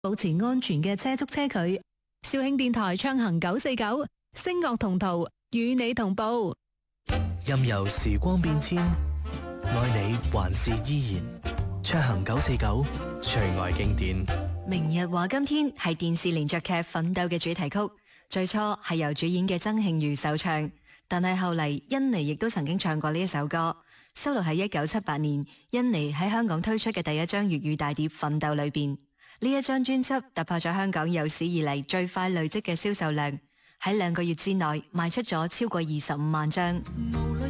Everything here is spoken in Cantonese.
保持安全嘅車速車距。肇慶電台暢行949，聲樂同途，與你同步。 任由時光變遷，愛你還是依然。暢行949，最愛經典。 明日話今天係電視連續劇《奮鬥》嘅主題曲，最初係由主演嘅曾慶瑜首唱，但係後嚟甄妮亦都曾經唱過呢一首歌。收錄喺1978年甄妮喺香港推出嘅第一張粵語大碟《奮鬥》裏邊。呢一張專輯突破咗香港有史以嚟最快累積嘅銷售量，喺2個月之內賣出咗超過25萬張。